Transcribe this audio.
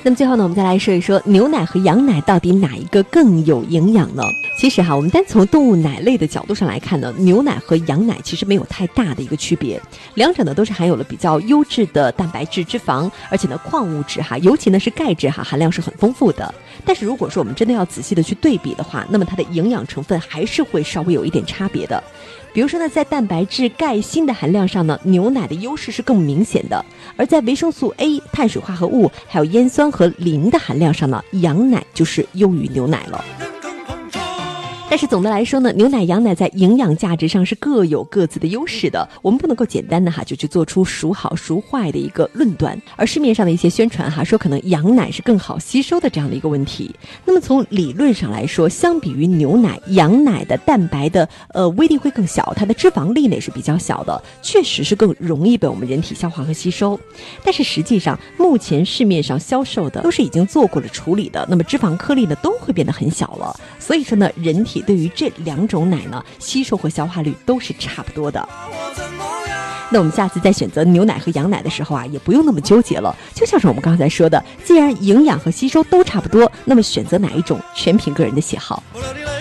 那么最后呢，我们再来说一说牛奶和羊奶到底哪一个更有营养呢？其实我们单从动物奶类的角度上来看呢，牛奶和羊奶其实没有太大的一个区别，两者呢都是含有了比较优质的蛋白质、脂肪，而且呢矿物质尤其呢是钙质含量是很丰富的。但是如果说我们真的要仔细的去对比的话，那么它的营养成分还是会稍微有一点差别的。比如说呢，在蛋白质、钙、锌的含量上呢，牛奶的优势是更明显的；而在维生素 A、碳水化合物、还有烟酸和磷的含量上呢，羊奶就是优于牛奶了。但是总的来说呢，牛奶、羊奶在营养价值上是各有各自的优势的，我们不能够简单的就去做出孰好孰坏的一个论断。而市面上的一些宣传说可能羊奶是更好吸收的这样的一个问题，那么从理论上来说，相比于牛奶，羊奶的蛋白的威力会更小，它的脂肪粒呢也是比较小的，确实是更容易被我们人体消化和吸收。但是实际上目前市面上销售的都是已经做过了处理的，那么脂肪颗粒呢都会变得很小了，所以说呢，人体对于这两种奶呢，吸收和消化率都是差不多的。那我们下次在选择牛奶和羊奶的时候也不用那么纠结了，就像是我们刚才说的，既然营养和吸收都差不多，那么选择哪一种全凭个人的喜好。